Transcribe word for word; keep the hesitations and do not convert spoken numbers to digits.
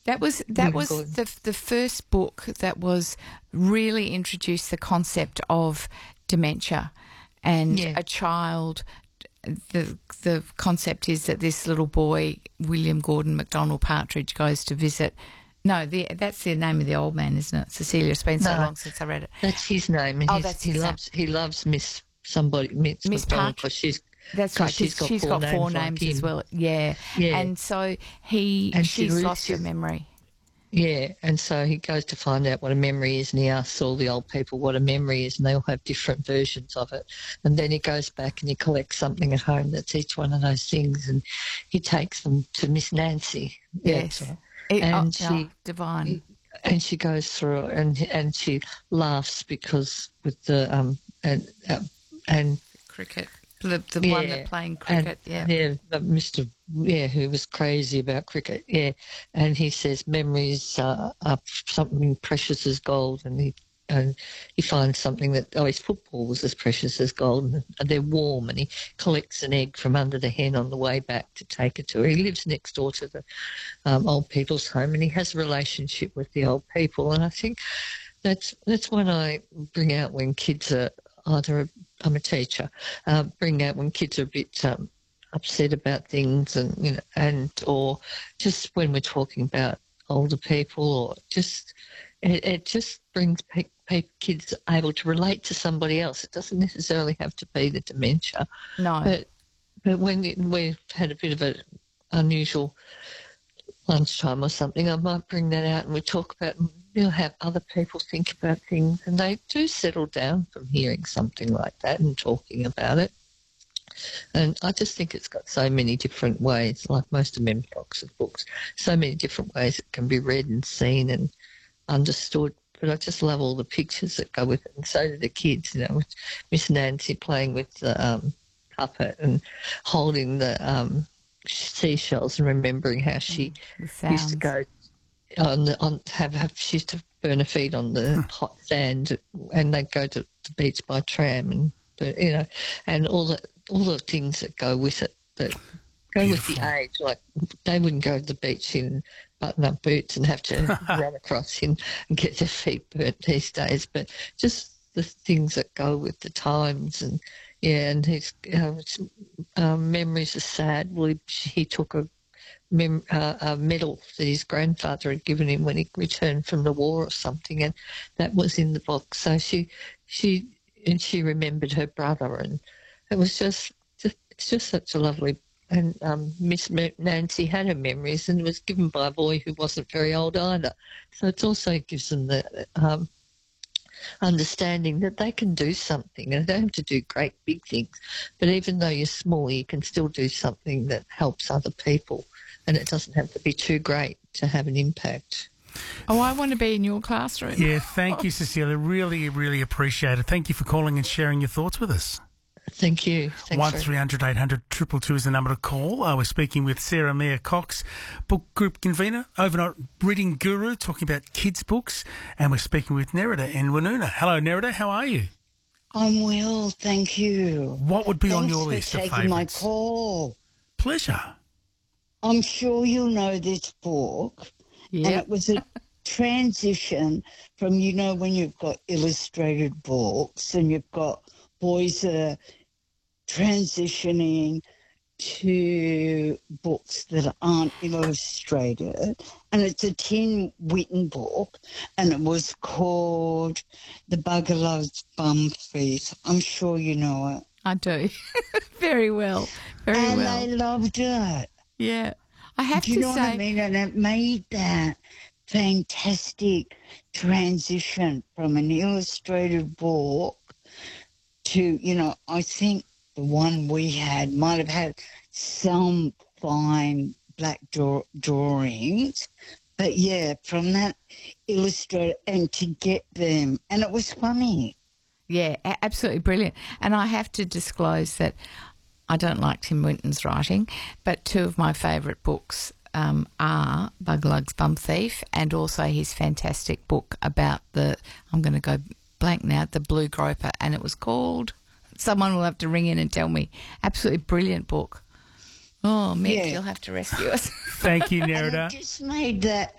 That was that was the the first book that was really introduced the concept of dementia, and Yeah. a child. The the concept is that this little boy, William Gordon MacDonald Partridge, goes to visit. No, the, that's the name of the old man, isn't it? Cecilia. It's been so No, long since I read it. That's his name, and Oh, he's, that's he his name. loves he loves Miss somebody Miss, Miss McDonald Partridge. because she's That's cause right. she's got she's four got four names, names like as him. well. Yeah. Yeah. And so he And she she's lives lost her with- memory. Yeah, and so he goes to find out what a memory is, and he asks all the old people what a memory is, and they all have different versions of it. And then he goes back and he collects something at home that's each one of those things, and he takes them to Miss Nancy. Yeah, Yes. that's right. It- And oh, she- oh, divine. And she goes through it, and and she laughs because with the um and uh, and Cricket. The the yeah, one that playing cricket. and, Yeah. yeah, but Mister Yeah, who was crazy about cricket. Yeah, and he says memories uh, are something precious as gold, and he and he finds something that oh, his football was as precious as gold, and they're warm, and he collects an egg from under the hen on the way back to take it to her. He lives next door to the um, old people's home, and he has a relationship with the old people, and I think that's that's when I bring out when kids are either I'm a teacher, uh, bring out when kids are a bit um, upset about things, and you know, and or just when we're talking about older people, or just it, it just brings pe- pe- kids able to relate to somebody else. It doesn't necessarily have to be the dementia, No. but but when it, we've had a bit of an unusual lunchtime or something, I might bring that out and we talk about, you know, have other people think about things, and they do settle down from hearing something like that and talking about it. And I just think it's got so many different ways, like most of Mem Fox's books, so many different ways it can be read and seen and understood. But I just love all the pictures that go with it, and so do the kids, you know, with Miss Nancy playing with the um, puppet and holding the um, seashells and remembering how she The used to sounds. go on the on have, have she used to burn her feet on the hot sand, and they'd go to the beach by tram, and you know, and all the all the things that go with it that go Beautiful. with the age. Like they wouldn't go to the beach in button-up boots and have to run across in and get their feet burnt these days, but just the things that go with the times. And yeah, and his um, um, memories are sad. Well, he, he took a Mem- uh, a medal that his grandfather had given him when he returned from the war or something, and that was in the box. So she, she, and she remembered her brother, and it was just, just it's just such a lovely. And um, Miss Nancy had her memories, and it was given by a boy who wasn't very old either. So it also gives them the um, understanding that they can do something, and they don't have to do great big things. But even though you're small, you can still do something that helps other people. And it doesn't have to be too great to have an impact. Oh, I want to be in your classroom. Yeah, thank you, Cecilia. Really, really appreciate it. Thank you for calling and sharing your thoughts with us. Thank you. Thanks One very three hundred eight hundred two two two is the number to call. Uh, we're speaking with Sarah Mayer Cox, book group convener, overnight reading guru, talking about kids' books, and we're speaking with Nerida in Woonona. Hello, Nerida. How are you? I'm well, thank you. What would be Thanks on your for list of taking my favourites? call. Pleasure. I'm sure you'll know this book. And Yeah. it was a transition from, you know, when you've got illustrated books and you've got boys that are transitioning to books that aren't illustrated. And it's a Tim Whitten book, and it was called The Bugger Loves Bum Feet. I'm sure you know it. I do. Very well. Very and well. I loved it. Yeah. I have Do you to know say, what I mean? And it made that fantastic transition from an illustrated book to, you know, I think the one we had might have had some fine black draw- drawings, but yeah, from that illustrated and to get them, and it was funny. yeah, a- absolutely brilliant. And I have to disclose that I don't like Tim Winton's writing, but two of my favourite books um, are Buglugs Bum Thief and also his fantastic book about the, I'm going to go blank now, the Blue Groper, and it was called, someone will have to ring in and tell me, absolutely brilliant book. Oh, Mick, Yeah. you'll have to rescue us. Thank you, And Nerida. it just made that